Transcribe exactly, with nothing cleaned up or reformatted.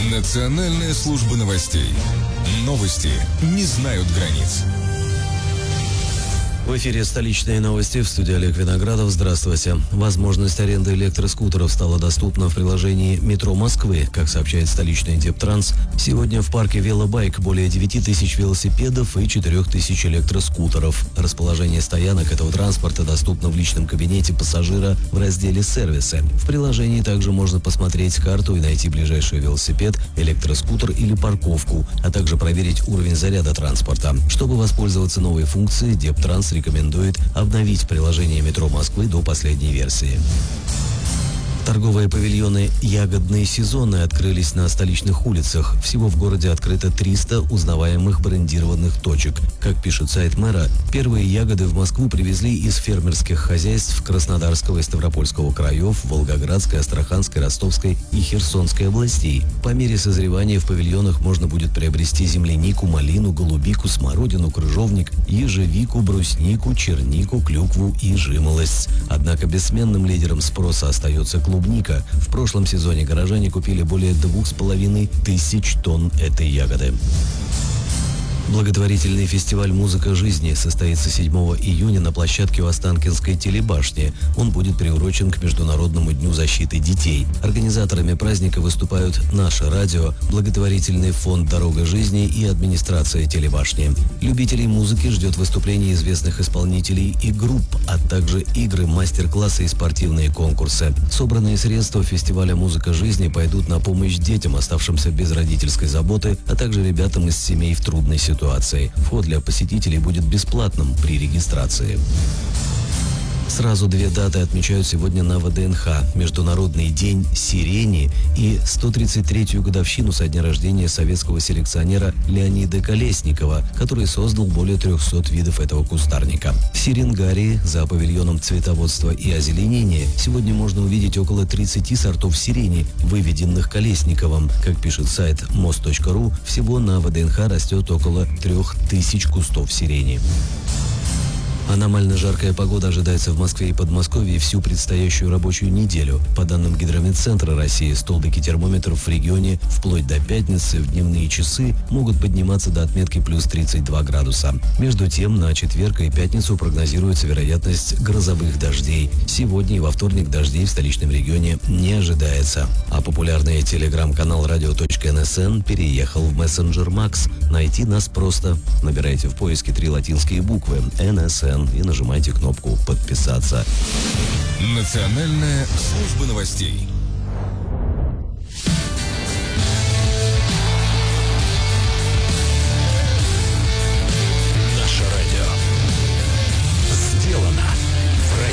Национальная служба новостей. Новости не знают границ. В эфире «Столичные новости», в студии Олег Виноградов. Здравствуйте. Возможность аренды электроскутеров стала доступна в приложении «Метро Москвы». Как сообщает столичный Дептранс, сегодня в парке «Велобайк» более девяти тысяч велосипедов и четырёх тысяч электроскутеров. Расположение стоянок этого транспорта доступно в личном кабинете пассажира в разделе «Сервисы». В приложении также можно посмотреть карту и найти ближайший велосипед, электроскутер или парковку, а также проверить уровень заряда транспорта. Чтобы воспользоваться новой функцией, Дептранс рекомендует обновить приложение «Метро Москвы» до последней версии. Торговые павильоны «Ягодные сезоны» открылись на столичных улицах. Всего в городе открыто триста узнаваемых брендированных точек. Как пишет сайт мэра, первые ягоды в Москву привезли из фермерских хозяйств Краснодарского и Ставропольского краев, Волгоградской, Астраханской, Ростовской и Херсонской областей. По мере созревания в павильонах можно будет приобрести землянику, малину, голубику, смородину, крыжовник, ежевику, бруснику, чернику, клюкву и жимолость. Однако бессменным лидером спроса остается клубника. В прошлом сезоне горожане купили более двух с половиной тысяч тонн этой ягоды. Благотворительный фестиваль «Музыка жизни» состоится седьмого июня на площадке у Останкинской телебашни. Он будет приурочен к Международному дню защиты детей. Организаторами праздника выступают «Наше радио», благотворительный фонд «Дорога жизни» и администрация телебашни. Любителей музыки ждет выступление известных исполнителей и групп, а также игры, мастер-классы и спортивные конкурсы. Собранные средства фестиваля «Музыка жизни» пойдут на помощь детям, оставшимся без родительской заботы, а также ребятам из семей в трудной ситуации. Вход для посетителей будет бесплатным при регистрации. Сразу две даты отмечают сегодня на ВДНХ – Международный день сирени и сто тридцать третью годовщину со дня рождения советского селекционера Леонида Колесникова, который создал более трехсот видов этого кустарника. В Сиренгарии, за павильоном цветоводства и озеленения, сегодня можно увидеть около тридцати сортов сирени, выведенных Колесниковым. Как пишет сайт моз точка ру, всего на ВДНХ растет около трех тысяч кустов сирени. Аномально жаркая погода ожидается в Москве и Подмосковье всю предстоящую рабочую неделю. По данным Гидрометцентра России, столбики термометров в регионе вплоть до пятницы в дневные часы могут подниматься до отметки плюс тридцать два градуса. Между тем, на четверг и пятницу прогнозируется вероятность грозовых дождей. Сегодня и во вторник дождей в столичном регионе не ожидается. А популярный телеграм-канал радио точка эн эс эн переехал в мессенджер Макс. Найти нас просто. Набирайте в поиске три латинские буквы эн эс эн и нажимайте кнопку «Подписаться». Национальная служба новостей.